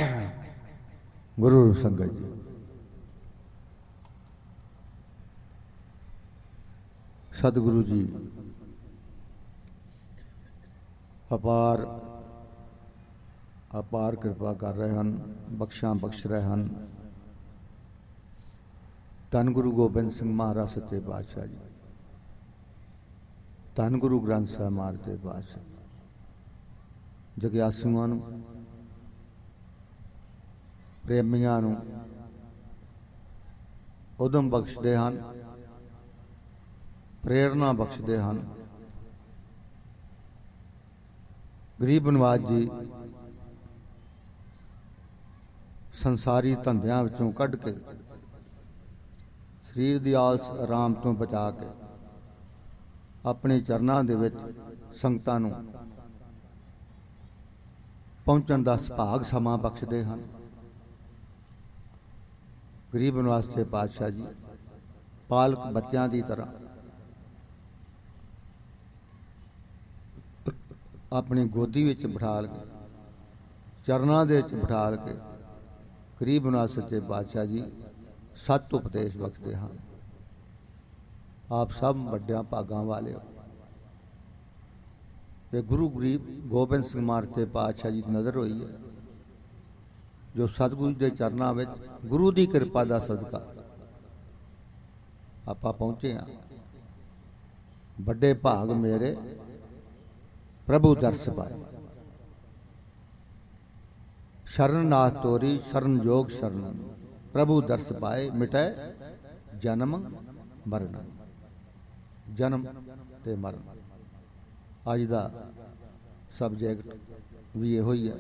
ਗੁਰੂ ਸੰਗਤ ਜੀ, ਸਤਿਗੁਰੂ ਜੀ ਅਪਾਰ ਕਿਰਪਾ ਕਰ ਰਹੇ ਹਨ, ਬਖਸ਼ਾਂ ਬਖਸ਼ ਰਹੇ ਹਨ। ਧੰਨ ਗੁਰੂ ਗੋਬਿੰਦ ਸਿੰਘ ਮਹਾਰਾਜ ਸੱਚੇ ਪਾਤਸ਼ਾਹ ਜੀ, ਧੰਨ ਗੁਰੂ ਗ੍ਰੰਥ ਸਾਹਿਬ ਮਹਾਰਾਜ ਦੇ ਪਾਤਸ਼ਾਹ ਜਗਿਆਸੂਆਂ ਨੂੰ, ਪ੍ਰੇਮੀਆਂ ਨੂੰ ਉਦਮ ਬਖਸ਼ਦੇ ਹਨ, ਪ੍ਰੇਰਨਾ ਬਖਸ਼ਦੇ ਹਨ। ਗਰੀਬ ਨਵਾਜ ਜੀ ਸੰਸਾਰੀ ਧੰਦਿਆਂ ਵਿੱਚੋਂ ਕੱਢ ਕੇ, ਸਰੀਰ ਦੀ ਆਲਸ ਆਰਾਮ ਤੋਂ ਬਚਾ ਕੇ ਆਪਣੇ ਚਰਨਾਂ ਦੇ ਵਿੱਚ ਸੰਗਤਾਂ ਨੂੰ ਪਹੁੰਚਣ ਦਾ ਸੁਭਾਗ ਸਮਾਂ ਬਖਸ਼ਦੇ ਹਨ। ਗਰੀਬ ਨਿਵਾਸ ਦੇ ਪਾਤਸ਼ਾਹ ਜੀ ਪਾਲਕ ਬੱਚਿਆਂ ਦੀ ਤਰ੍ਹਾਂ ਆਪਣੀ ਗੋਦੀ ਵਿੱਚ ਬਿਠਾ ਕੇ, ਚਰਨਾਂ ਦੇ ਵਿੱਚ ਬਿਠਾ ਕੇ ਗਰੀਬ ਨਿਵਾਸ ਸੱਚੇ ਪਾਤਸ਼ਾਹ ਜੀ ਸੱਤ ਉਪਦੇਸ਼ ਬਖਸ਼ਦੇ ਹਨ। ਆਪ ਸਭ ਵੱਡਿਆਂ ਭਾਗਾਂ ਵਾਲੇ ਹੋ। ਇਹ ਗੁਰੂ ਗਰੀਬ ਗੋਬਿੰਦ ਸਿੰਘ ਮਹਾਰਾਜ ਦੇ ਪਾਤਸ਼ਾਹ ਜੀ ਦੀ ਨਜ਼ਰ ਹੋਈ ਹੈ, ਜੋ ਸਤਿਗੁਰੂ ਦੇ ਚਰਨਾਂ ਵਿੱਚ ਗੁਰੂ ਦੀ ਕਿਰਪਾ ਦਾ ਸਦਕਾ ਆਪਾਂ ਪਹੁੰਚੇ ਹਾਂ। ਵੱਡੇ ਭਾਗ ਮੇਰੇ ਪ੍ਰਭੂ ਦਰਸ ਪਾਏ, ਸ਼ਰਨਨਾਥ ਤੋਰੀ ਸ਼ਰਨ ਜੋਗ ਸ਼ਰਨ, ਪ੍ਰਭੂ ਦਰਸ ਪਾਏ ਮਿਟੈ ਜਨਮ ਮਰਨ। ਜਨਮ ਤੇ ਮਰਨ ਅੱਜ ਦਾ ਸਬਜੈਕਟ ਵੀ ਇਹੋ ਹੀ ਹੈ।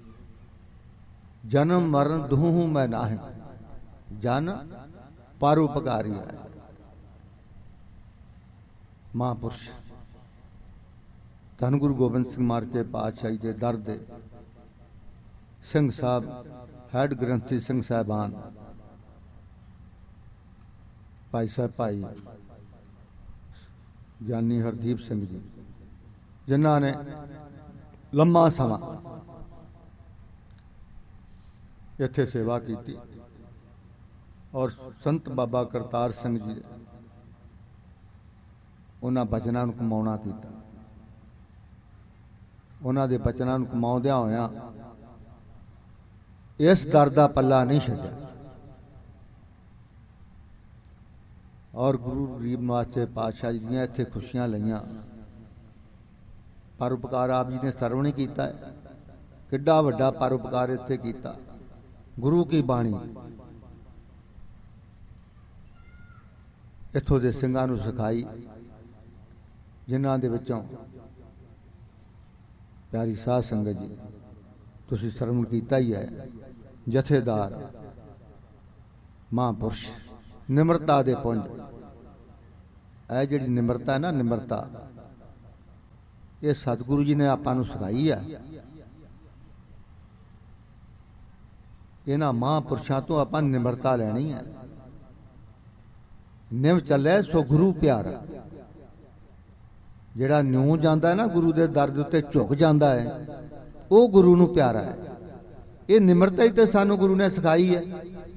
ਜਨਮ ਮਰਨ ਦੁਹੂ ਮੈਂ ਨਾਹੀਂ, ਜਨ ਪਰਉਪਕਾਰੀ ਆਏ। ਮਹਾਂਪੁਰਸ਼ ਧੰਨ ਗੁਰੂ ਗੋਬਿੰਦ ਸਿੰਘ ਮਹਾਰਾਜ ਦੇ ਪਾਤਸ਼ਾਹੀ ਦੇ ਦਰ ਦੇ ਸਿੰਘ ਸਾਹਿਬ, ਹੈਡ ਗ੍ਰੰਥੀ ਸਿੰਘ ਸਾਹਿਬਾਨ, ਭਾਈ ਸਾਹਿਬ ਭਾਈ ਗਿਆਨੀ ਹਰਦੀਪ ਸਿੰਘ ਜੀ, ਜਿਨ੍ਹਾਂ ਨੇ ਲੰਮਾ ਸਮਾਂ ਇੱਥੇ ਸੇਵਾ ਕੀਤੀ, ਔਰ ਸੰਤ ਬਾਬਾ ਕਰਤਾਰ ਸਿੰਘ ਜੀ ਉਹਨਾਂ ਬਚਨਾਂ ਨੂੰ ਕਮਾਉਣਾ ਕੀਤਾ। ਉਹਨਾਂ ਦੇ ਬਚਨਾਂ ਨੂੰ ਕਮਾਉਂਦਿਆਂ ਹੋਇਆਂ ਇਸ ਦਰ ਦਾ ਪੱਲਾ ਨਹੀਂ ਛੱਡਿਆ, ਔਰ ਗੁਰੂ ਗਰੀਬ ਨਿਵਾਸ ਦੇ ਪਾਤਸ਼ਾਹ ਜੀ ਦੀਆਂ ਇੱਥੇ ਖੁਸ਼ੀਆਂ ਲਈਆਂ। ਪਰਉਪਕਾਰ ਆਪ ਜੀ ਨੇ ਸਰਵਣ ਹੀ ਕੀਤਾ ਹੈ। ਕਿੱਡਾ ਵੱਡਾ ਪਰਉਪਕਾਰ ਇੱਥੇ ਕੀਤਾ। ਗੁਰੂ ਕੀ ਬਾਣੀ ਇੱਥੋਂ ਦੇ ਸਿੰਘਾਂ ਨੂੰ ਸਿਖਾਈ, ਜਿਨ੍ਹਾਂ ਦੇ ਵਿੱਚੋਂ ਪਿਆਰੀ ਸਾਧ ਸੰਗਤ ਜੀ ਤੁਸੀਂ ਸਰਵਣ ਕੀਤਾ ਹੀ ਹੈ। ਜਥੇਦਾਰ ਮਹਾਂਪੁਰਸ਼ ਨਿਮਰਤਾ ਦੇ ਪੁੰਜ, ਇਹ ਜਿਹੜੀ ਨਿਮਰਤਾ ਹੈ ਨਾ, ਨਿਮਰਤਾ ਇਹ ਸਤਿਗੁਰੂ ਜੀ ਨੇ ਆਪਾਂ ਨੂੰ ਸਿਖਾਈ ਹੈ। ਇਹਨਾਂ ਮਹਾਂਪੁਰਸ਼ਾਂ ਤੋਂ ਆਪਾਂ ਨਿਮਰਤਾ ਲੈਣੀ ਹੈ। ਨਿਵ ਚੱਲੇ ਸੋ ਗੁਰੂ ਪਿਆਰਾ। ਜਿਹੜਾ ਨਿਉ ਜਾਂਦਾ ਹੈ ਨਾ, ਗੁਰੂ ਦੇ ਦਰ ਦੇ ਉੱਤੇ ਝੁਕ ਜਾਂਦਾ ਹੈ, ਉਹ ਗੁਰੂ ਨੂੰ ਪਿਆਰਾ ਹੈ। ਇਹ ਨਿਮਰਤਾ ਹੀ ਤੇ ਸਾਨੂੰ ਗੁਰੂ ਨੇ ਸਿਖਾਈ ਹੈ,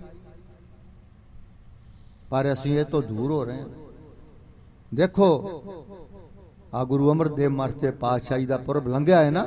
ਪਰ ਅਸੀਂ ਇਹ ਤੋਂ ਦੂਰ ਹੋ ਰਹੇ ਹਾਂ। ਦੇਖੋ ਆ ਗੁਰੂ ਅਮਰਦੇਵ ਮਹਾਰਾਜ ਦੇ ਪਾਤਸ਼ਾਹ ਜੀ ਦਾ ਪੁਰਬ ਲੰਘਿਆ ਹੈ ਨਾ,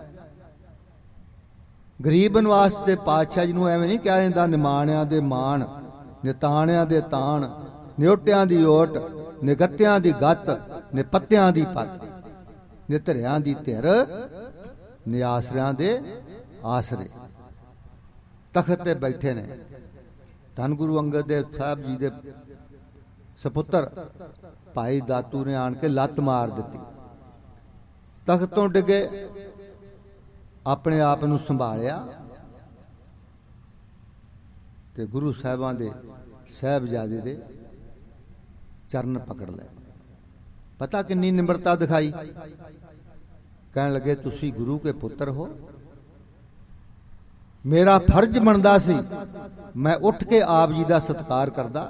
ਗਰੀਬ ਨਿਵਾਸ ਦੇ ਪਾਤਸ਼ਾਹ ਜੀ ਨੂੰ ਐਵੇਂ ਨਹੀਂ ਕਿਹਾ ਜਾਂਦਾ ਨਿਮਾਣਿਆਂ ਦੇ ਮਾਣ, ਨਿਤਾਣਿਆਂ ਦੇ ਤਾਣ, ਨਿਉਟਿਆਂ ਦੀ ਓਟ, ਨਿਗੱਤਿਆਂ ਦੀ ਗੱਤ, ਨਿਪੱਤਿਆਂ ਦੀ ਪੱਤ, ਨਿਧਰਿਆਂ ਦੀ ਧਿਰ, ਨਿਆਸਰਿਆਂ ਦੇ ਆਸਰੇ। ਤਖਤ ਤੇ ਬੈਠੇ ਨੇ। ਧੰਨ ਗੁਰੂ ਅੰਗਦ ਦੇਵ ਸਾਹਿਬ ਜੀ ਦੇ ਸਪੁੱਤਰ ਭਾਈ ਦਾਤੂ ਨੇ ਆਣ ਕੇ ਲੱਤ ਮਾਰ ਦਿੱਤੀ, ਤਖਤ ਤੋਂ ਡਿੱਗੇ, ਆਪਣੇ ਆਪ ਨੂੰ ਸੰਭਾਲਿਆ ਤੇ ਗੁਰੂ ਸਾਹਿਬਾਂ ਦੇ ਸਾਹਿਬਜ਼ਾਦੇ ਦੇ ਚਰਨ ਪਕੜ ਲਏ। ਪਤਾ ਕਿੰਨੀ ਨਿਮਰਤਾ ਦਿਖਾਈ। ਕਹਿਣ ਲੱਗੇ ਤੁਸੀਂ ਗੁਰੂ ਕੇ ਪੁੱਤਰ ਹੋ, ਮੇਰਾ ਫਰਜ਼ ਬਣਦਾ ਸੀ ਮੈਂ ਉੱਠ ਕੇ ਆਪ ਜੀ ਦਾ ਸਤਿਕਾਰ ਕਰਦਾ,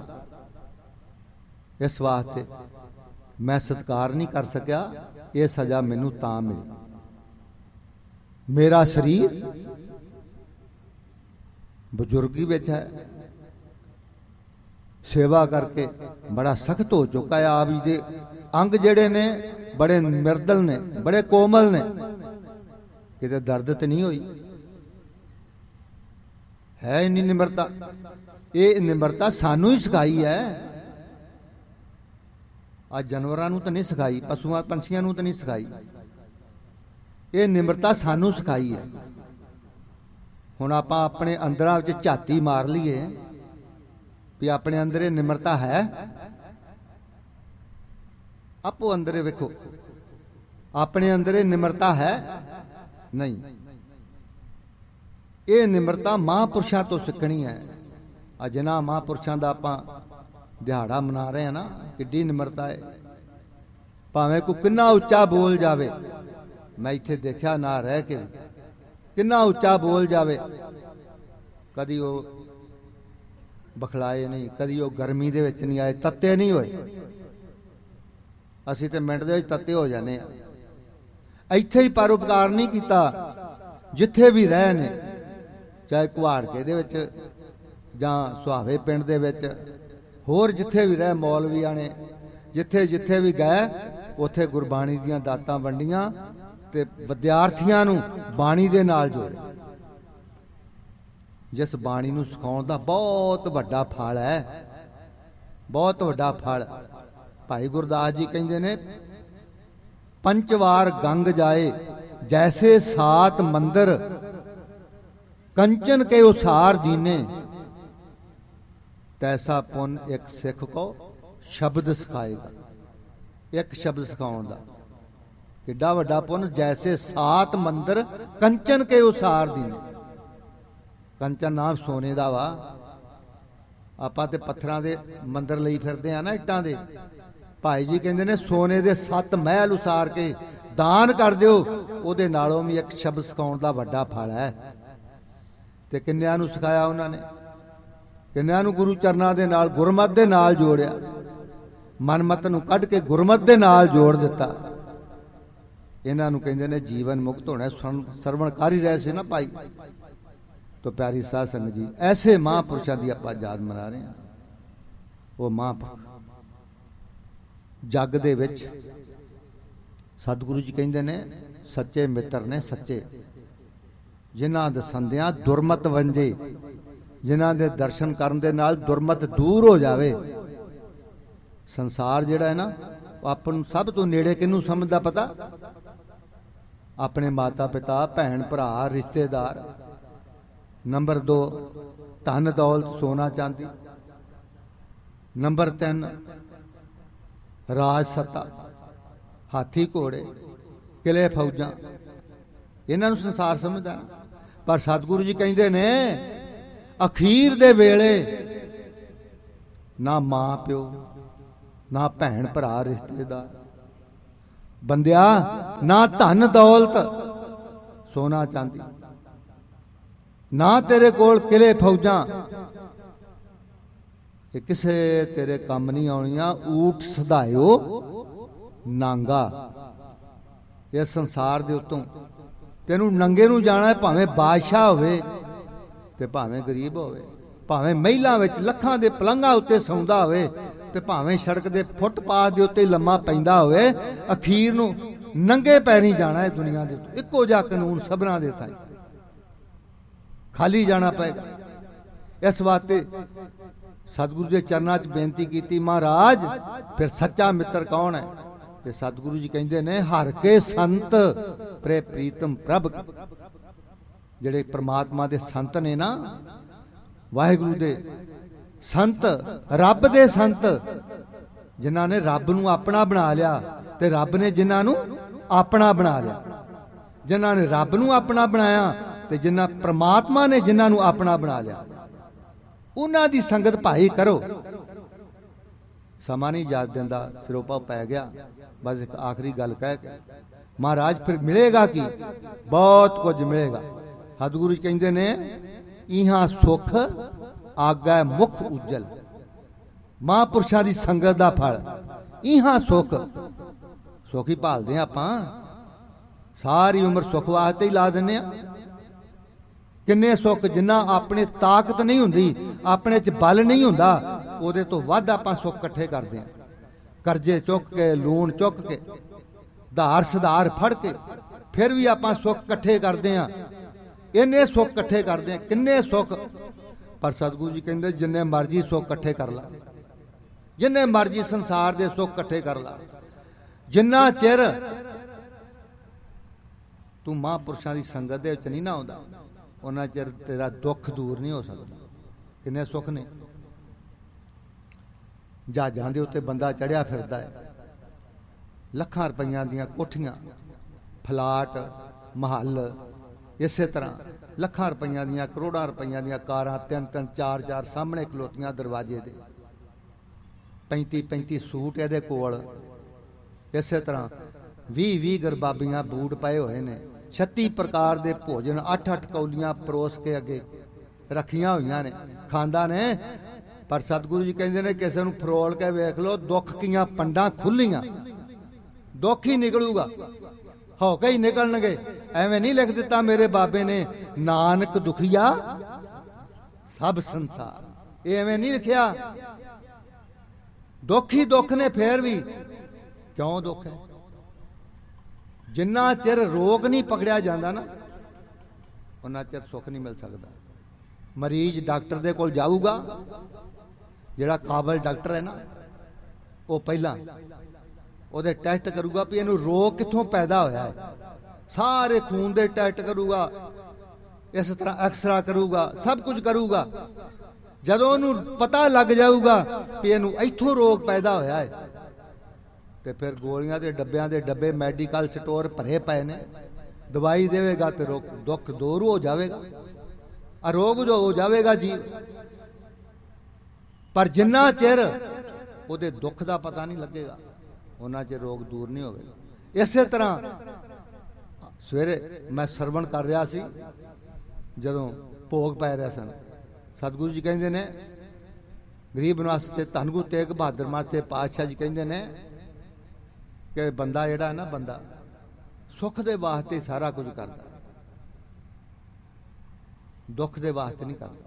ਇਸ ਵਾਸਤੇ ਮੈਂ ਸਤਿਕਾਰ ਨਹੀਂ ਕਰ ਸਕਿਆ, ਇਹ ਸਜ਼ਾ ਮੈਨੂੰ ਤਾਂ ਮਿਲੀ। ਮੇਰਾ ਸਰੀਰ ਬਜ਼ੁਰਗੀ ਵਿੱਚ ਹੈ, ਸੇਵਾ ਕਰਕੇ ਬੜਾ ਸਖਤ ਹੋ ਚੁੱਕਾ ਹੈ। ਆਪ ਜੀ ਦੇ ਅੰਗ ਜਿਹੜੇ ਨੇ ਬੜੇ ਮਿਰਦਲ ਨੇ, ਬੜੇ ਕੋਮਲ ਨੇ, ਕਿਤੇ ਦਰਦ ਤੇ ਨਹੀਂ ਹੋਈ ਹੈ। ਇੰਨੀ ਨਿਮਰਤਾ, ਇਹ ਨਿਮਰਤਾ ਸਾਨੂੰ ਹੀ ਸਿਖਾਈ ਹੈ। ਆ ਜਾਨਵਰਾਂ ਨੂੰ ਤਾਂ ਨਹੀਂ ਸਿਖਾਈ, ਪਸ਼ੂਆਂ ਪੰਛੀਆਂ ਨੂੰ ਤਾਂ ਨਹੀਂ ਸਿਖਾਈ, ਇਹ ਨਿਮਰਤਾ ਸਾਨੂੰ ਸਿਖਾਈ ਹੈ। ਹੁਣ ਆਪਾਂ ਆਪਣੇ ਅੰਦਰਾਂ ਵਿੱਚ ਝਾਤੀ ਮਾਰ ਲਈਏ ਵੀ ਆਪਣੇ ਅੰਦਰ ਇਹ ਨਿਮਰਤਾ ਹੈ। ਆਪੋ ਅੰਦਰ ਵੇਖੋ, ਆਪਣੇ ਅੰਦਰ ਇਹ ਨਿਮਰਤਾ ਹੈ? ਨਹੀਂ। ਇਹ ਨਿਮਰਤਾ ਮਹਾਂਪੁਰਸ਼ਾਂ ਤੋਂ ਸਿੱਖਣੀ ਹੈ। ਆ ਜਿਨ੍ਹਾਂ ਮਹਾਂਪੁਰਸ਼ਾਂ ਦਾ ਆਪਾਂ ਦਿਹਾੜਾ ਮਨਾ ਰਹੇ ਹਾਂ ਨਾ, ਕਿੱਡੀ ਨਿਮਰਤਾ ਹੈ। ਭਾਵੇਂ ਕੋਈ ਕਿੰਨਾ ਉੱਚਾ ਬੋਲ ਜਾਵੇ, ਮੈਂ ਇੱਥੇ ਦੇਖਿਆ ਨਾ ਰਹਿ ਕੇ, ਕਿੰਨਾ ਉੱਚਾ ਬੋਲ ਜਾਵੇ, ਕਦੀ ਉਹ ਬਖਲਾਏ ਨਹੀਂ, ਕਦੀ ਉਹ ਗਰਮੀ ਦੇ ਵਿੱਚ ਨਹੀਂ ਆਏ, ਤੱਤੇ ਨਹੀਂ ਹੋਏ। ਅਸੀਂ ਤੇ ਮਿੰਟ ਦੇ ਵਿੱਚ ਤੱਤੇ ਹੋ ਜਾਂਦੇ ਆ। ਇੱਥੇ ਹੀ ਪਰਉਪਕਾਰ ਨਹੀਂ ਕੀਤਾ, ਜਿੱਥੇ ਵੀ ਰਹੇ ਨੇ, ਚਾਹੇ ਕੁਹਾੜਕੇ ਦੇ ਵਿੱਚ ਜਾਂ ਸੁਹਾਵੇ ਪਿੰਡ ਦੇ ਵਿੱਚ, ਹੋਰ ਜਿੱਥੇ ਵੀ ਰਹੇ, ਮੌਲਵੀਆਂ ਨੇ ਜਿੱਥੇ ਜਿੱਥੇ ਵੀ ਗਏ, ਉੱਥੇ ਗੁਰਬਾਣੀ ਦੀਆਂ ਦਾਤਾਂ ਵੰਡੀਆਂ ਤੇ ਵਿਦਿਆਰਥੀਆਂ ਨੂੰ ਬਾਣੀ ਦੇ ਨਾਲ ਜੋੜੇ। ਜਿਸ ਬਾਣੀ ਨੂੰ ਸਿਖਾਉਣ ਦਾ ਬਹੁਤ ਵੱਡਾ ਫਲ ਹੈ, ਬਹੁਤ ਵੱਡਾ ਫਲ। ਭਾਈ ਗੁਰਦਾਸ ਜੀ ਕਹਿੰਦੇ ਨੇ, ਪੰਚਵਾਰ ਗੰਗ ਜਾਏ ਜੈਸੇ ਸਾਤ ਮੰਦਰ, ਕੰਚਨ ਕੇ ਉਸਾਰ ਦੀਨੇ, ਤੈਸਾ ਪੁੰਨ ਇੱਕ ਸਿੱਖ ਕੋ ਸ਼ਬਦ ਸਿਖਾਏਗਾ। ਇੱਕ ਸ਼ਬਦ ਸਿਖਾਉਣ ਦਾ ਕਿੱਡਾ ਵੱਡਾ ਪੁੰਨ। ਜੈਸੇ ਸਾਤ ਮੰਦਰ ਕੰਚਨ ਕੇ ਉਸਾਰ ਦੀਨੇ। ਕੰਚਨ ਨਾਮ ਸੋਨੇ ਦਾ ਵਾ, ਆਪਾਂ ਤੇ ਪੱਥਰਾਂ ਦੇ ਮੰਦਰ ਲਈ ਫਿਰਦੇ ਆ ਨਾ, ਇੱਟਾਂ ਦੇ। ਭਾਈ ਜੀ ਕਹਿੰਦੇ ਨੇ, ਸੋਨੇ ਦੇ 7 ਮਹਿਲ ਉਸਾਰ ਕੇ ਦਾਨ ਕਰ ਦਿਓ, ਉਹਦੇ ਨਾਲੋਂ ਵੀ ਇੱਕ ਸ਼ਬਦ ਸਿਖਾਉਣ ਦਾ ਵੱਡਾ ਫਲ ਹੈ। ਤੇ ਕਿੰਨਿਆਂ ਨੂੰ ਸਿਖਾਇਆ ਉਹਨਾਂ ਨੇ, ਕਿੰਨਿਆਂ ਨੂੰ ਗੁਰੂ ਚਰਨਾਂ ਦੇ ਨਾਲ, ਗੁਰਮਤ ਦੇ ਨਾਲ ਜੋੜਿਆ। ਮਨਮਤ ਨੂੰ ਕੱਢ ਕੇ ਗੁਰਮਤ ਦੇ ਨਾਲ ਜੋੜ ਦਿੱਤਾ। ਇਹਨਾਂ ਨੂੰ ਕਹਿੰਦੇ ਨੇ ਜੀਵਨ ਮੁਕਤ ਹੋਣਾ। ਸਰਵਣ ਕਰ ਹੀ ਰਹੇ ਸੀ ਨਾ ਭਾਈ। तो प्यारी साध संगत जी, ऐसे महापुरुषों की आप याद मना रहे हैं। वो महापुरुष जग दे विच सतगुरु जी कहते ने, सच्चे मित्र ने सच्चे, जिन्हां दे संदियां दुरमत वंजे, जिन्हां दे दर्शन करन दे नाल दुरमत दूर हो जावे। संसार जिहड़ा है ना, अपन सब तो नेड़े किनू समझदा पता? अपने माता पिता, भैन भरा, रिश्तेदार। नंबर 2 धन दौलत सोना चांदी। नंबर 3 राज सत्ता, हाथी घोड़े, किले फौजा। इन्हां नूं संसार समझदा। पर सतगुरु जी कहंदे ने, अखीर दे वेले ना मां प्यो, ना भैन भरा रिश्तेदार, बंदिया ना धन दौलत सोना चांदी, ना तेरे कोल किले फौजा, किसे तेरे काम नहीं आउणियां। ऊठ सधायो नांगा। इस संसार दे उत्तों तेनू नंगे नू जाना है, भावें बादशाह होवे ते भावें गरीब होवे, भावें महिलां विच लखां दे पलंघां उत्ते सौंदा होवे ते भावें सड़क दे फुटपाथ दे उत्ते लम्मा पैंदा होवे। अखीर नू नंगे पैरीं जाना है दुनिया दे उत्ते। इक्को जिहा कानून सबना दे ताईं, खाली जाना पएगा। इस वास्ते सतगुरु के चरणों च बेनती की, महाराज फिर सच्चा मित्र कौन है? ते सतगुरु जी कहते ने, हर के संत प्रे प्रीतम प्रभ। जिहड़े परमात्मा दे संत ने ना, वाहिगुरु दे संत, रब दे संत, जिन्हां ने रब नूं अपना बना लिया, ते रब ने जिन्हां नूं अपना बना लिया। जिन्हां ने रब नूं अपना बनाया ते जिन्हां परमात्मा ने जिन्हां नूं अपना बना लिया, उन्हां दी संगत भाई करो। समा नहीं याद दिंदा, सिरोपा पै गया। बस एक आखिरी गल कह के, महाराज फिर मिलेगा कि बहुत कुछ मिलेगा। सतगुरु जी कहंदे ने, इहां सुख आगा मुख उज्जल। महापुरुषां दी संगत दा फल इहां सुख। सुख ही भालदे आपां, सारी उम्र सुख वास्ते ही ला दिंदे आ। ਕਿੰਨੇ ਸੁੱਖ ਜਿੰਨਾ ਆਪਣੀ ਤਾਕਤ ਨਹੀਂ ਹੁੰਦੀ, ਆਪਣੇ 'ਚ ਬਲ ਨਹੀਂ ਹੁੰਦਾ, ਉਹਦੇ ਤੋਂ ਵੱਧ ਆਪਾਂ ਸੁੱਖ ਇਕੱਠੇ ਕਰਦੇ ਹਾਂ। ਕਰਜ਼ੇ ਚੁੱਕ ਕੇ, ਲੂਣ ਚੁੱਕ ਕੇ, ਧਾਰ ਸੁਧਾਰ ਫੜ ਕੇ, ਫਿਰ ਵੀ ਆਪਾਂ ਸੁੱਖ ਇਕੱਠੇ ਕਰਦੇ ਹਾਂ। ਇੰਨੇ ਸੁੱਖ ਇਕੱਠੇ ਕਰਦੇ ਹਾਂ, ਕਿੰਨੇ ਸੁੱਖ। ਪਰ ਸਤਿਗੁਰੂ ਜੀ ਕਹਿੰਦੇ ਜਿੰਨੇ ਮਰਜ਼ੀ ਸੁੱਖ ਇਕੱਠੇ ਕਰ ਲਾ, ਜਿੰਨੇ ਮਰਜ਼ੀ ਸੰਸਾਰ ਦੇ ਸੁੱਖ ਇਕੱਠੇ ਕਰ ਲਾ, ਜਿੰਨਾ ਚਿਰ ਤੂੰ ਮਹਾਂਪੁਰਸ਼ਾਂ ਦੀ ਸੰਗਤ ਦੇ ਵਿੱਚ ਨਹੀਂ ਨਾ ਆਉਂਦਾ, ਉਹਨਾਂ ਚਿਰ ਤੇਰਾ ਦੁੱਖ ਦੂਰ ਨਹੀਂ ਹੋ ਸਕਦਾ। ਕਿੰਨੇ ਸੁੱਖ ਨੇ। ਜਹਾਜ਼ਾਂ ਦੇ ਉੱਤੇ ਬੰਦਾ ਚੜਿਆ ਫਿਰਦਾ ਹੈ, ਲੱਖਾਂ ਰੁਪਈਆਂ ਦੀਆਂ ਕੋਠੀਆਂ, ਫਲਾਟ, ਮਹੱਲ, ਇਸੇ ਤਰ੍ਹਾਂ ਲੱਖਾਂ ਰੁਪਈਆਂ ਦੀਆਂ, ਕਰੋੜਾਂ ਰੁਪਈਆਂ ਦੀਆਂ ਕਾਰਾਂ, 3-3 4-4 ਸਾਹਮਣੇ ਖਲੋਤੀਆਂ ਦਰਵਾਜ਼ੇ ਦੇ, 35-35 ਸੂਟ ਇਹਦੇ ਕੋਲ, ਇਸੇ ਤਰ੍ਹਾਂ 20-20 ਗਰਬਾਬੀਆਂ ਬੂਟ ਪਏ ਹੋਏ ਨੇ, 36 ਪ੍ਰਕਾਰ ਦੇ ਭੋਜਨ 8-8 ਕੌਲੀਆਂ ਪਰੋਸ ਕੇ ਅੱਗੇ ਰੱਖੀਆਂ ਹੋਈਆਂ ਨੇ, ਖਾਂਦਾ ਨੇ। ਪਰ ਸਤਿਗੁਰੂ ਜੀ ਕਹਿੰਦੇ ਨੇ ਕਿਸੇ ਨੂੰ ਫਰੋਲ ਕੇ ਵੇਖ ਲਓ, ਦੁੱਖ ਕੀਆਂ ਪੰਡਾਂ ਖੁੱਲੀਆਂ, ਦੁੱਖ ਹੀ ਨਿਕਲੂਗਾ, ਹੋ ਕੇ ਹੀ ਨਿਕਲਣਗੇ। ਐਵੇਂ ਨਹੀਂ ਲਿਖ ਦਿੱਤਾ ਮੇਰੇ ਬਾਬੇ ਨੇ, ਨਾਨਕ ਦੁਖੀਆ ਸਭ ਸੰਸਾਰ, ਇਹ ਐਵੇਂ ਨਹੀਂ ਲਿਖਿਆ। ਦੁੱਖ ਹੀ ਦੁੱਖ ਨੇ। ਫੇਰ ਵੀ ਕਿਉਂ ਦੁੱਖ ਹੈ? ਜਿੰਨਾ ਚਿਰ ਰੋਗ ਨਹੀਂ ਪਕੜਿਆ ਜਾਂਦਾ ਨਾ, ਉਹਨਾਂ ਚਿਰ ਸੁੱਖ ਨਹੀਂ ਮਿਲ ਸਕਦਾ। ਮਰੀਜ਼ ਡਾਕਟਰ ਦੇ ਕੋਲ ਜਾਊਗਾ, ਜਿਹੜਾ ਕਾਬਲ ਡਾਕਟਰ ਹੈ ਨਾ, ਉਹ ਪਹਿਲਾਂ ਉਹਦੇ ਟੈਸਟ ਕਰੂਗਾ ਵੀ ਇਹਨੂੰ ਰੋਗ ਕਿੱਥੋਂ ਪੈਦਾ ਹੋਇਆ ਹੈ, ਸਾਰੇ ਖੂਨ ਦੇ ਟੈਸਟ ਕਰੂਗਾ, ਇਸ ਤਰ੍ਹਾਂ ਐਕਸਰਾ ਕਰੂਗਾ, ਸਭ ਕੁਝ ਕਰੂਗਾ। ਜਦੋਂ ਉਹਨੂੰ ਪਤਾ ਲੱਗ ਜਾਊਗਾ ਵੀ ਇਹਨੂੰ ਇੱਥੋਂ ਰੋਗ ਪੈਦਾ ਹੋਇਆ ਹੈ, ਤੇ ਫਿਰ ਗੋਲੀਆਂ ਦੇ ਡੱਬਿਆਂ ਦੇ ਡੱਬੇ ਮੈਡੀਕਲ ਸਟੋਰ ਭਰੇ ਪਏ ਨੇ, ਦਵਾਈ ਦੇਵੇਗਾ ਤੇ ਦੁੱਖ ਦੂਰ ਹੋ ਜਾਵੇਗਾ, ਅਰੋਗ ਜੋ ਹੋ ਜਾਵੇਗਾ ਜੀ। ਪਰ ਜਿੰਨਾ ਚਿਰ ਉਹਦੇ ਦੁੱਖ ਦਾ ਪਤਾ ਨਹੀਂ ਲੱਗੇਗਾ, ਉਹਨਾਂ ਚਿਰ ਰੋਗ ਦੂਰ ਨਹੀਂ ਹੋਵੇਗਾ। ਇਸੇ ਤਰ੍ਹਾਂ ਸਵੇਰੇ ਮੈਂ ਸਰਵਣ ਕਰ ਰਿਹਾ ਸੀ, ਜਦੋਂ ਭੋਗ ਪੈ ਰਿਹਾ ਸਨ, ਸਤਿਗੁਰੂ ਜੀ ਕਹਿੰਦੇ ਨੇ, ਗਰੀਬ ਨਿਵਾਸ ਤੇ ਧੰਨ ਗੁਰੂ ਤੇਗ ਬਹਾਦਰ ਮਹਾਰਾਜ ਤੇ ਪਾਤਸ਼ਾਹ ਜੀ ਕਹਿੰਦੇ ਨੇ ਕਿ ਬੰਦਾ ਜਿਹੜਾ ਹੈ ਨਾ, ਬੰਦਾ ਸੁੱਖ ਦੇ ਵਾਸਤੇ ਸਾਰਾ ਕੁਝ ਕਰਦਾ, ਦੁੱਖ ਦੇ ਵਾਸਤੇ ਨਹੀਂ ਕਰਦਾ।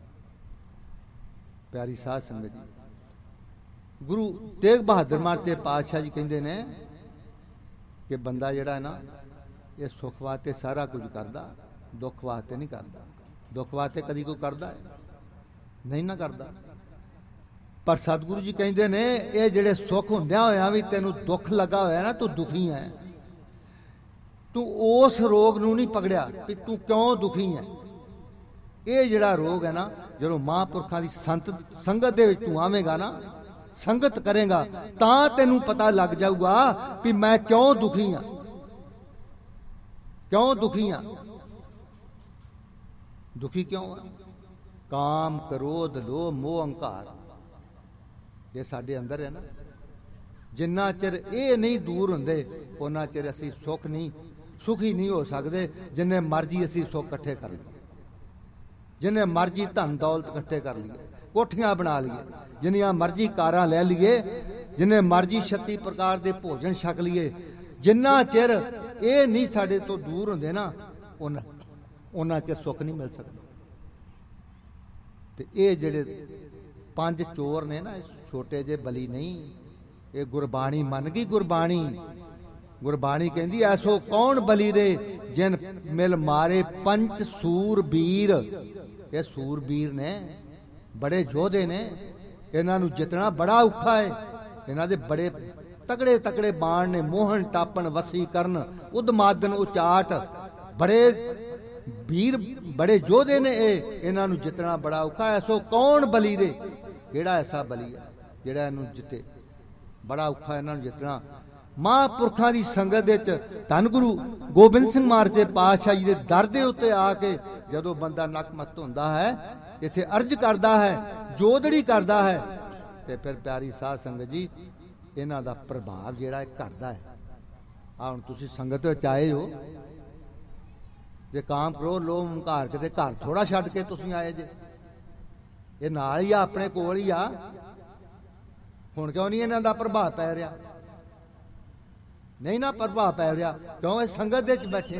ਪਿਆਰੀ ਸਾਧ ਸੰਗਤ ਜੀ, ਗੁਰੂ ਤੇਗ ਬਹਾਦਰ ਮਹਾਰਾਜ ਤੇ ਪਾਤਸ਼ਾਹ ਜੀ ਕਹਿੰਦੇ ਨੇ ਕਿ ਬੰਦਾ ਜਿਹੜਾ ਹੈ ਨਾ, ਇਹ ਸੁੱਖ ਵਾਸਤੇ ਸਾਰਾ ਕੁਝ ਕਰਦਾ, ਦੁੱਖ ਵਾਸਤੇ ਨਹੀਂ ਕਰਦਾ। ਦੁੱਖ ਵਾਸਤੇ ਕਦੀ ਕੋਈ ਕਰਦਾ ਹੈ? ਨਹੀਂ ਨਾ ਕਰਦਾ। ਪਰ ਸਤਿਗੁਰੂ ਜੀ ਕਹਿੰਦੇ ਨੇ, ਇਹ ਜਿਹੜੇ ਸੁੱਖ ਹੁੰਦਿਆਂ ਹੋਇਆਂ ਵੀ ਤੈਨੂੰ ਦੁੱਖ ਲੱਗਾ ਹੋਇਆ ਨਾ, ਤੂੰ ਦੁਖੀ ਹੈ, ਤੂੰ ਉਸ ਰੋਗ ਨੂੰ ਨਹੀਂ ਪਕੜਿਆ ਵੀ ਤੂੰ ਕਿਉਂ ਦੁਖੀ ਹੈ। ਇਹ ਜਿਹੜਾ ਰੋਗ ਹੈ ਨਾ, ਜਦੋਂ ਮਹਾਂਪੁਰਖਾਂ ਦੀ ਸੰਗਤ ਦੇ ਵਿੱਚ ਤੂੰ ਆਵੇਂਗਾ ਨਾ, ਸੰਗਤ ਕਰੇਗਾ, ਤਾਂ ਤੈਨੂੰ ਪਤਾ ਲੱਗ ਜਾਊਗਾ ਵੀ ਮੈਂ ਕਿਉਂ ਦੁਖੀ ਹਾਂ, ਕਿਉਂ ਦੁਖੀ ਹਾਂ। ਦੁਖੀ ਕਿਉਂ ਆ? ਕਾਮ, ਕ੍ਰੋਧ, ਲੋਭ, ਮੋਹ, ਅਹੰਕਾਰ, ਇਹ ਸਾਡੇ ਅੰਦਰ ਹੈ ਨਾ। ਜਿੰਨਾ ਚਿਰ ਇਹ ਨਹੀਂ ਦੂਰ ਹੁੰਦੇ, ਉਹਨਾਂ ਚਿਰ ਅਸੀਂ ਸੁਖੀ ਨਹੀਂ ਹੋ ਸਕਦੇ। ਜਿੰਨੇ ਮਰਜ਼ੀ ਅਸੀਂ ਸੁੱਖ ਇਕੱਠੇ ਕਰ ਲਈਏ, ਜਿੰਨੇ ਮਰਜ਼ੀ ਧਨ ਦੌਲਤ ਇਕੱਠੇ ਕਰ ਲਈਏ, ਕੋਠੀਆਂ ਬਣਾ ਲਈਏ, ਜਿੰਨੀਆਂ ਮਰਜ਼ੀ ਕਾਰਾਂ ਲੈ ਲਈਏ, ਜਿੰਨੇ ਮਰਜ਼ੀ 36 ਪ੍ਰਕਾਰ ਦੇ ਭੋਜਨ ਛਕ ਲਈਏ, ਜਿੰਨਾ ਚਿਰ ਇਹ ਨਹੀਂ ਸਾਡੇ ਤੋਂ ਦੂਰ ਹੁੰਦੇ ਨਾ, ਉਹਨਾਂ ਚਿਰ ਸੁੱਖ ਨਹੀਂ ਮਿਲ ਸਕਦਾ। ਤੇ ਇਹ ਜਿਹੜੇ 5 ਚੋਰ ਨੇ ਨਾ, ਛੋਟੇ ਜਿਹੇ ਬਲੀ ਨਹੀਂ, ਇਹ ਗੁਰਬਾਣੀ ਮੰਨ ਗਈ। ਗੁਰਬਾਣੀ ਕਹਿੰਦੀ, ਐਸੋ ਕੌਣ ਬਲੀ ਰੇ ਜਿਨ ਮਿਲ ਮਾਰੇ ਪੰਚ ਸੂਰਬੀਰ। ਇਹ ਸੂਰਬੀਰ ਨੇ, ਬੜੇ ਯੋਧੇ ਨੇ, ਇਹਨਾਂ ਨੂੰ ਜਿੱਤਣਾ ਬੜਾ ਔਖਾ ਹੈ। ਇਹਨਾਂ ਦੇ ਬੜੇ ਤਕੜੇ ਤਕੜੇ ਬਾਣ ਨੇ, ਮੋਹਨ ਟਾਪਣ, ਵਸੀ ਕਰਨ, ਉਦਮਾਦਨ, ਉਚਾਟ, ਬੜੇ ਵੀਰ, ਬੜੇ ਯੋਧੇ ਨੇ। ਇਹਨਾਂ ਨੂੰ ਜਿੱਤਣਾ ਬੜਾ ਔਖਾ। ਐਸੋ ਕੌਣ ਬਲੀ ਰੇ, ਕਿਹੜਾ ਐਸਾ ਬਲੀ ਹੈ ਜਿਹੜਾ ਇਹਨੂੰ ਜਿੱਤੇ? ਬੜਾ ਔਖਾ ਇਹਨਾਂ ਨੂੰ ਜਿੱਤਣਾ। ਮਹਾਂਪੁਰਖਾਂ ਦੀ ਸੰਗਤ ਵਿੱਚ ਧੰਨ ਗੁਰੂ ਗੋਬਿੰਦ ਸਿੰਘ ਮਹਾਰਾਜ ਦੇ ਪਾਤਸ਼ਾਹ ਜੀ ਦੇ ਦਰ ਦੇ ਉੱਤੇ ਆ ਕੇ ਜਦੋਂ ਬੰਦਾ ਨਕਮਤ ਹੁੰਦਾ ਹੈ, ਇੱਥੇ ਅਰਜ਼ ਕਰਦਾ ਹੈ, ਜੋਦੜੀ ਕਰਦਾ ਹੈ, ਤੇ ਫਿਰ ਪਿਆਰੀ ਸਾਧ ਸੰਗਤ ਜੀ, ਇਹਨਾਂ ਦਾ ਪ੍ਰਭਾਵ ਜਿਹੜਾ ਘਟਦਾ ਹੈ। ਹੁਣ ਤੁਸੀਂ ਸੰਗਤ ਵਿੱਚ ਆਏ ਹੋ, ਜੇ ਕਾਮ ਕਰੋ, ਲੋਭ, ਹੰਕਾਰ, ਕਿਤੇ ਘਰ ਥੋੜਾ ਛੱਡ ਕੇ ਤੁਸੀਂ ਆਏ ਜੇ, ਇਹ ਨਾਲ ਹੀ ਆ, ਆਪਣੇ ਕੋਲ ਹੀ ਆ। ਹੁਣ ਕਿਉਂ ਨਹੀਂ ਇਹਨਾਂ ਦਾ ਪ੍ਰਭਾਵ ਪੈ ਰਿਹਾ? ਨਹੀਂ ਨਾ ਪ੍ਰਭਾਵ ਪੈ ਰਿਹਾ, ਕਿਉਂ? ਇਹ ਸੰਗਤ ਦੇ ਵਿੱਚ ਬੈਠੇ ਆ,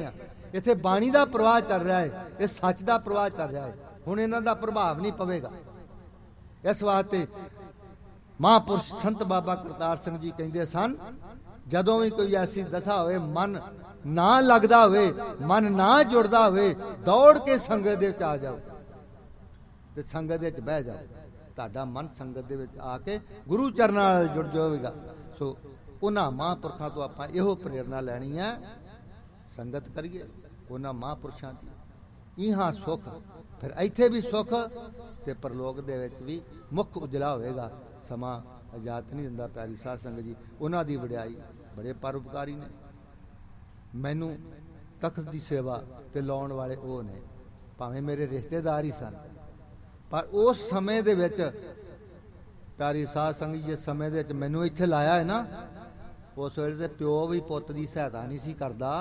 ਇੱਥੇ ਬਾਣੀ ਦਾ ਪ੍ਰਵਾਹ ਚੱਲ ਰਿਹਾ ਹੈ, ਇਹ ਸੱਚ ਦਾ ਪ੍ਰਵਾਹ ਚੱਲ ਰਿਹਾ ਹੈ। ਹੁਣ ਇਹਨਾਂ ਦਾ ਪ੍ਰਭਾਵ ਨਹੀਂ ਪਵੇਗਾ। ਇਸ ਵਾਸਤੇ ਮਹਾਂਪੁਰਸ਼ ਸੰਤ ਬਾਬਾ ਕਰਤਾਰ ਸਿੰਘ ਜੀ ਕਹਿੰਦੇ ਸਨ, ਜਦੋਂ ਵੀ ਕੋਈ ਐਸੀ ਦਸ਼ਾ ਹੋਵੇ, ਮਨ ਨਾ ਲੱਗਦਾ ਹੋਵੇ, ਮਨ ਨਾ ਜੁੜਦਾ ਹੋਵੇ, ਦੌੜ ਕੇ ਸੰਗਤ ਦੇ ਵਿੱਚ ਆ ਜਾਓ ਤੇ ਸੰਗਤ ਦੇ ਵਿੱਚ ਬਹਿ ਜਾਓ। ਤੁਹਾਡਾ ਮਨ ਸੰਗਤ ਦੇ ਵਿੱਚ ਆ ਕੇ ਗੁਰੂ ਚਰਨਾਂ ਨਾਲ ਜੁੜ ਜਾਵੇਗਾ। ਸੋ ਉਹਨਾਂ ਮਹਾਂਪੁਰਖਾਂ ਤੋਂ ਆਪਾਂ ਇਹੋ ਪ੍ਰੇਰਨਾ ਲੈਣੀ ਹੈ, ਸੰਗਤ ਕਰੀਏ ਉਹਨਾਂ ਮਹਾਂਪੁਰਸ਼ਾਂ ਦੀ। ਇਹਾਂ ਸੁੱਖ, ਫਿਰ ਇੱਥੇ ਵੀ ਸੁੱਖ ਤੇ ਪਰਲੋਕ ਦੇ ਵਿੱਚ ਵੀ ਮੁੱਖ ਉਜਲਾ ਹੋਵੇਗਾ। ਸਮਾਂ ਇਜਾਜ਼ਤ ਨਹੀਂ ਦਿੰਦਾ। ਪਿਆਰੀ ਸਾਧ ਸੰਗਤ ਜੀ, ਉਹਨਾਂ ਦੀ ਵਡਿਆਈ, ਬੜੇ ਪਰਉਪਕਾਰੀ ਨੇ। ਮੈਨੂੰ ਤਖਤ ਦੀ ਸੇਵਾ ਤੇ ਲਾਉਣ ਵਾਲੇ ਉਹ ਨੇ, ਭਾਵੇਂ ਮੇਰੇ ਰਿਸ਼ਤੇਦਾਰ ਹੀ ਸਨ, ਪਰ ਉਸ ਸਮੇਂ ਦੇ ਵਿੱਚ ਪਿਆਰੀ ਸਾਧ ਸੰਗਤ ਜੀ, ਜਿਸ ਸਮੇਂ ਦੇ ਵਿੱਚ ਮੈਨੂੰ ਇੱਥੇ ਲਾਇਆ ਹੈ ਨਾ, ਉਸ ਵੇਲੇ ਤੇ ਪਿਓ ਵੀ ਪੁੱਤ ਦੀ ਸਹਾਇਤਾ ਨਹੀਂ ਸੀ ਕਰਦਾ।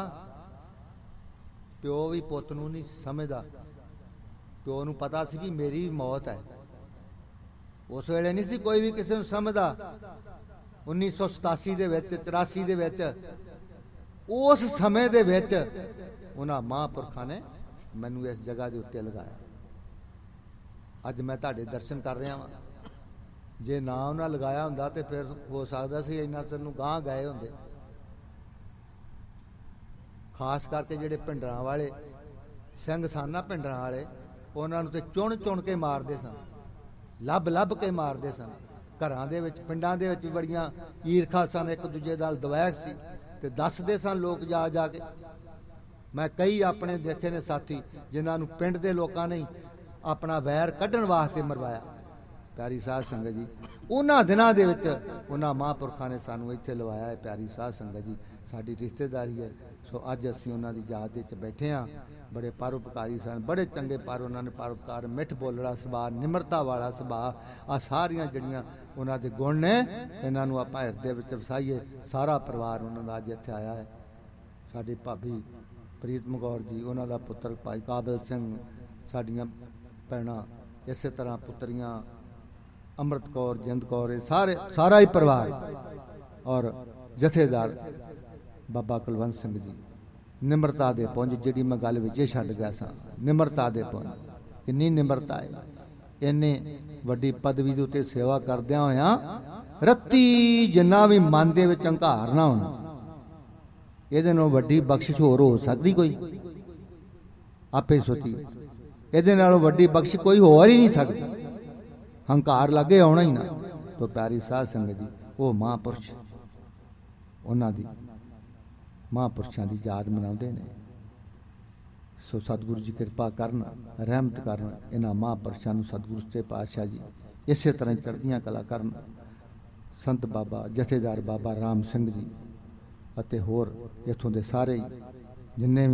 ਪਿਓ ਵੀ ਪੁੱਤ ਨੂੰ ਨਹੀਂ ਸਮਝਦਾ। ਪਿਓ ਨੂੰ ਪਤਾ ਸੀ ਵੀ ਮੇਰੀ ਵੀ ਮੌਤ ਹੈ। ਉਸ ਵੇਲੇ ਨਹੀਂ ਸੀ ਕੋਈ ਵੀ ਕਿਸੇ ਨੂੰ ਸਮਝਦਾ। 1987 ਦੇ ਵਿੱਚ, 84 ਦੇ ਵਿੱਚ, ਉਸ ਸਮੇਂ ਦੇ ਵਿੱਚ ਉਹਨਾਂ ਮਹਾਂਪੁਰਖਾਂ ਨੇ ਮੈਨੂੰ ਇਸ ਜਗ੍ਹਾ ਦੇ ਉੱਤੇ ਲਗਾਇਆ। ਅੱਜ ਮੈਂ ਤੁਹਾਡੇ ਦਰਸ਼ਨ ਕਰ ਰਿਹਾ ਹਾਂ। ਜੇ ਨਾ ਉਹਨਾਂ ਲਗਾਇਆ ਹੁੰਦਾ ਤੇ ਫਿਰ ਹੋ ਸਕਦਾ ਸੀ ਇੰਨਾ ਚਿਰ ਨੂੰ ਗਾਂਹ ਗਏ ਹੁੰਦੇ। ਖਾਸ ਕਰਕੇ ਜਿਹੜੇ ਭਿੰਡਰਾਂ ਵਾਲੇ ਸਿੰਘ ਸਨ ਨਾ, ਭਿੰਡਰਾਂ ਵਾਲੇ, ਉਹਨਾਂ ਨੂੰ ਤੇ ਚੁਣ ਚੁਣ ਕੇ ਮਾਰਦੇ ਸਨ, ਲੱਭ ਲੱਭ ਕੇ ਮਾਰਦੇ ਸਨ। ਘਰਾਂ ਦੇ ਵਿੱਚ, ਪਿੰਡਾਂ ਦੇ ਵਿੱਚ ਬੜੀਆਂ ਈਰਖਾ ਸਨ, ਇੱਕ ਦੂਜੇ ਨਾਲ ਦਵੈਕ ਸੀ ਤੇ ਦੱਸਦੇ ਸਨ ਲੋਕ ਜਾ ਜਾ ਕੇ। ਮੈਂ ਕਈ ਆਪਣੇ ਦੇਖੇ ਨੇ ਸਾਥੀ ਜਿਨ੍ਹਾਂ ਨੂੰ ਪਿੰਡ ਦੇ ਲੋਕਾਂ ਨੇ ਆਪਣਾ ਵੈਰ ਕੱਢਣ ਵਾਸਤੇ ਮਰਵਾਇਆ। ਪਿਆਰੀ ਸਾਧ ਸੰਗਤ ਜੀ, ਉਹਨਾਂ ਦਿਨਾਂ ਦੇ ਵਿੱਚ ਉਹਨਾਂ ਮਹਾਂਪੁਰਖਾਂ ਨੇ ਸਾਨੂੰ ਇੱਥੇ ਲਵਾਇਆ ਹੈ। ਪਿਆਰੀ ਸਾਧ ਸੰਗਤ ਜੀ, ਸਾਡੀ ਰਿਸ਼ਤੇਦਾਰੀ ਹੈ। ਸੋ ਅੱਜ ਅਸੀਂ ਉਹਨਾਂ ਦੀ ਯਾਦ ਵਿੱਚ ਬੈਠੇ ਹਾਂ। ਬੜੇ ਪਰਉਪਕਾਰੀ ਸਨ, ਬੜੇ ਚੰਗੇ ਪਰ ਉਹਨਾਂ ਨੇ ਪਰਉਪਕਾਰ, ਮਿੱਠ ਬੋਲੜਾ ਸੁਭਾਅ, ਨਿਮਰਤਾ ਵਾਲਾ ਸੁਭਾਅ, ਆ ਸਾਰੀਆਂ ਜਿਹੜੀਆਂ ਉਹਨਾਂ ਦੇ ਗੁਣ ਨੇ, ਇਹਨਾਂ ਨੂੰ ਆਪਾਂ ਹਿਰਦੇ ਵਿੱਚ ਵਸਾਈਏ। ਸਾਰਾ ਪਰਿਵਾਰ ਉਹਨਾਂ ਦਾ ਅੱਜ ਇੱਥੇ ਆਇਆ ਹੈ। ਸਾਡੀ ਭਾਬੀ ਪ੍ਰੀਤਮ ਕੌਰ ਜੀ, ਉਹਨਾਂ ਦਾ ਪੁੱਤਰ ਭਾਈ ਕਾਬਲ ਸਿੰਘ, ਸਾਡੀਆਂ ਭੈਣਾਂ, ਇਸੇ ਤਰ੍ਹਾਂ ਪੁੱਤਰੀਆਂ ਅੰਮ੍ਰਿਤ ਕੌਰ, ਜਿੰਦ ਕੌਰ, ਇਹ ਸਾਰਾ ਹੀ ਪਰਿਵਾਰ, ਔਰ ਜਥੇਦਾਰ ਬਾਬਾ ਕੁਲਵੰਤ ਸਿੰਘ ਜੀ। ਨਿਮਰਤਾ ਦੇ ਪੁੰਜ, ਜਿਹੜੀ ਮੈਂ ਗੱਲ ਵਿੱਚ ਛੱਡ ਗਿਆ ਸਾਂ, ਨਿਮਰਤਾ ਦੇ ਪੁੰਜ। ਕਿੰਨੀ ਨਿਮਰਤਾ ਹੈ। ਇੰਨੇ ਵੱਡੀ ਪਦਵੀ ਦੇ ਉੱਤੇ ਸੇਵਾ ਕਰਦਿਆਂ ਹੋਇਆਂ ਰੱਤੀ ਜਿੰਨਾ ਵੀ ਮਨ ਦੇ ਵਿੱਚ ਹੰਕਾਰ ਨਾ ਹੋਣਾ, ਇਹਦੇ ਨਾਲੋਂ ਵੱਡੀ ਬਖਸ਼ਿਸ਼ ਹੋਰ ਹੋ ਸਕਦੀ ਕੋਈ? ਆਪੇ ਸੋਚੀ, ਇਹਦੇ ਨਾਲੋਂ ਵੱਡੀ ਬਖਸ਼ ਕੋਈ ਹੋਰ ਹੀ ਨਹੀਂ ਸਕਦੀ। ਹੰਕਾਰ ਲੱਗੇ ਆਉਣਾ ਹੀ ਨਾ। ਤੋ ਪਿਆਰੀ ਸਾਧ ਸੰਗਤ ਜੀ, ਉਹ ਮਹਾਂਪੁਰਸ਼, ਉਹਨਾਂ ਦੀ ਮਹਾਂਪੁਰਸ਼ਾਂ ਦੀ ਯਾਦ ਮਨਾਉਂਦੇ ਨੇ। ਸੋ ਸਤਿਗੁਰੂ ਜੀ ਕਿਰਪਾ ਕਰਨ, ਰਹਿਮਤ ਕਰਨ ਇਹਨਾਂ ਮਹਾਂਪੁਰਸ਼ਾਂ ਨੂੰ। ਸਤਿਗੁਰੂ ਸੱਚੇ ਪਾਤਸ਼ਾਹ ਜੀ ਇਸੇ ਤਰ੍ਹਾਂ ਚੜ੍ਹਦੀਆਂ ਕਲਾ ਕਰਨ। ਸੰਤ ਬਾਬਾ ਜਥੇਦਾਰ ਬਾਬਾ ਰਾਮ ਸਿੰਘ ਜੀ ਅਤੇ ਹੋਰ ਇੱਥੋਂ ਦੇ ਸਾਰੇ ਜਿੰਨੇ